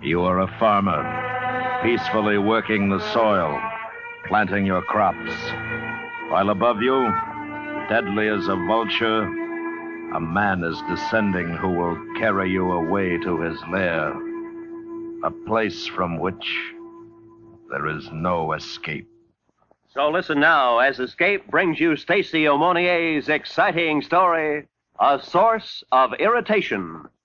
You are a farmer, peacefully working the soil, planting your crops. While above you, deadly as a vulture, a man is descending who will carry you away to his lair, a place from which there is no escape. So listen now as Escape brings you Stacy Aumonier's exciting story, A Source of Irritation.